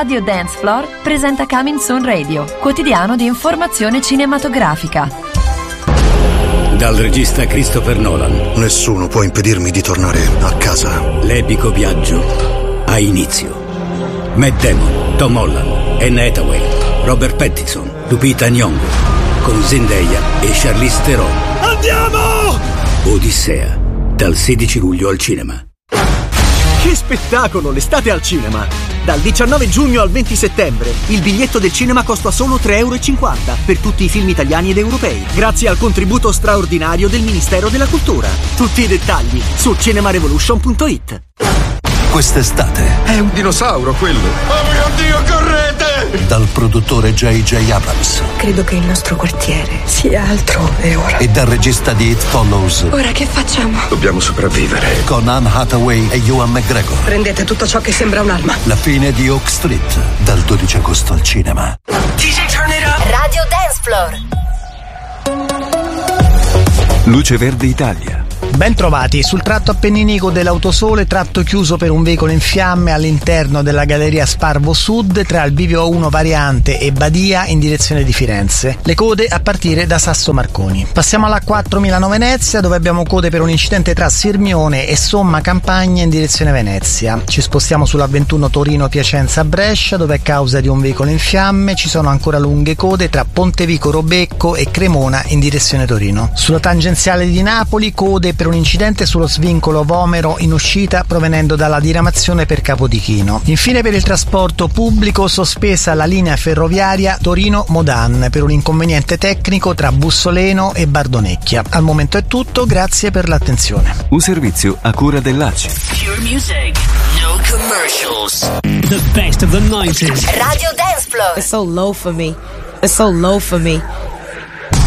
Radio Dance Floor presenta Coming Soon Radio, quotidiano di informazione cinematografica. Dal regista Christopher Nolan. Nessuno può impedirmi di tornare a casa. L'epico viaggio ha inizio. Matt Damon, Tom Holland, Anne Hathaway, Robert Pattinson, Lupita Nyong'o, con Zendaya e Charlize Theron. Andiamo! Odissea, dal 16 luglio al cinema. Che spettacolo, l'estate al cinema! Dal 19 giugno al 20 settembre il biglietto del cinema costa solo €3,50 per tutti i film italiani ed europei, grazie al contributo straordinario del Ministero della Cultura. Tutti i dettagli su cinemarevolution.it. Quest'estate è un dinosauro quello. Oh mio Dio, correte! Dal produttore J.J. Abrams. Credo che il nostro quartiere sia altrove ora. E dal regista di It Follows. Ora che facciamo? Dobbiamo sopravvivere. Con Anne Hathaway e Ewan McGregor. Prendete tutto ciò che sembra un'arma. La fine di Oak Street, dal 12 agosto al cinema. DJ Turn It Up. Radio Dance Floor. Luce Verde Italia. Ben trovati sul tratto appenninico dell'Autosole, tratto chiuso per un veicolo in fiamme all'interno della galleria Sparvo Sud tra il bivio 1 variante e Badia in direzione di Firenze. Le code a partire da Sasso Marconi. Passiamo alla 4 Milano-Venezia, dove abbiamo code per un incidente tra Sirmione e Somma Campagna in direzione Venezia. Ci spostiamo sulla 21 Torino-Piacenza-Brescia, dove a causa di un veicolo in fiamme ci sono ancora lunghe code tra Pontevico-Robecco e Cremona in direzione Torino. Sulla tangenziale di Napoli, code per un incidente sullo svincolo Vomero in uscita provenendo dalla diramazione per Capodichino. Infine, per il trasporto pubblico, sospesa la linea ferroviaria Torino-Modan per un inconveniente tecnico tra Bussoleno e Bardonecchia. Al momento è tutto, grazie per l'attenzione. Un servizio a cura dell'ACI. Pure music, no commercials. The best of the 90s. Radio Dance Floor. It's so low for me. It's so low for me.